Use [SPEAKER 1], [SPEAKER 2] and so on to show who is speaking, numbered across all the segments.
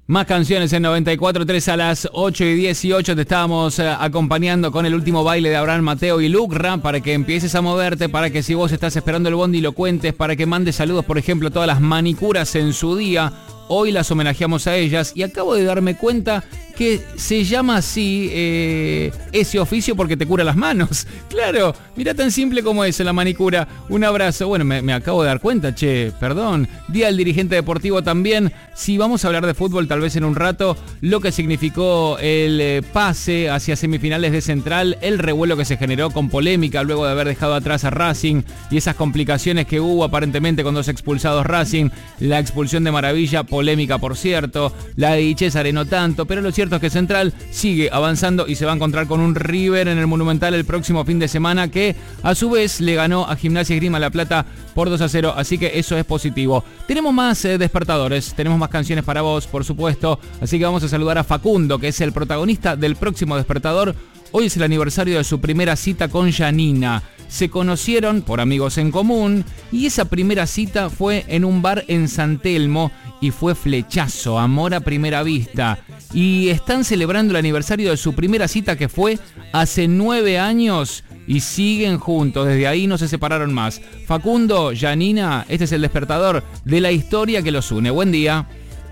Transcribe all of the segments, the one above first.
[SPEAKER 1] Más canciones en 94.3 a las 8:18. Te estábamos acompañando con el último baile de Abraham Mateo y Lucra para que empieces a moverte, para que si vos estás esperando el bondi lo cuentes, para que mandes saludos, por ejemplo, a todas las manicuras en su día. Hoy las homenajeamos a ellas y acabo de darme cuenta que se llama así ese oficio porque te cura las manos. Claro, mira tan simple como es la manicura. Un abrazo. Bueno, me acabo de dar cuenta, perdón. Día del dirigente deportivo también. Si vamos a hablar de fútbol tal vez en un rato, lo que significó el pase hacia semifinales de Central, el revuelo que se generó con polémica luego de haber dejado atrás a Racing y esas complicaciones que hubo aparentemente con 2 expulsados Racing, la expulsión de Maravilla, polémica por cierto, la de Cesare no tanto, pero lo cierto es que Central sigue avanzando y se va a encontrar con un River en el Monumental el próximo fin de semana que a su vez le ganó a Gimnasia y Esgrima La Plata por 2-0, así que eso es positivo. Tenemos más despertadores, tenemos más canciones para vos, por supuesto, así que vamos a saludar a Facundo, que es el protagonista del próximo despertador. Hoy es el aniversario de su primera cita con Janina. Se conocieron por amigos en común y esa primera cita fue en un bar en San Telmo y fue flechazo, amor a primera vista. Y están celebrando el aniversario de su primera cita que fue hace 9 años y siguen juntos, desde ahí no se separaron más. Facundo, Janina, este es el despertador de la historia que los une. Buen día.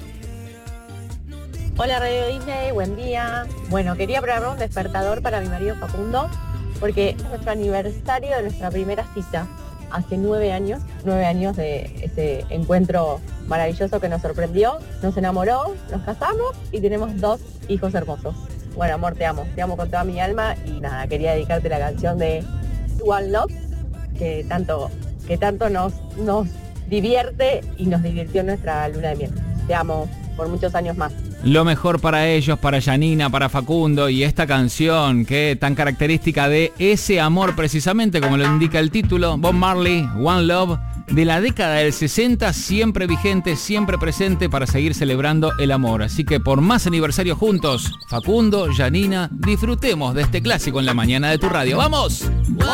[SPEAKER 2] Hola Radio Disney, buen día. Bueno, quería programar un despertador para mi marido Facundo porque es nuestro aniversario de nuestra primera cita. Hace 9 años de ese encuentro maravilloso que nos sorprendió, nos enamoró, nos casamos y tenemos 2 hijos hermosos. Bueno, amor, te amo con toda mi alma y nada, quería dedicarte la canción de One Love que tanto nos divierte y nos divirtió en nuestra luna de miel. Te amo por muchos años más.
[SPEAKER 1] Lo mejor para ellos, para Janina, para Facundo y esta canción que tan característica de ese amor precisamente, como lo indica el título, Bob Marley, One Love, de la década del 60, siempre vigente, siempre presente para seguir celebrando el amor. Así que por más aniversarios juntos, Facundo, Janina, disfrutemos de este clásico en la mañana de tu radio. ¡Vamos!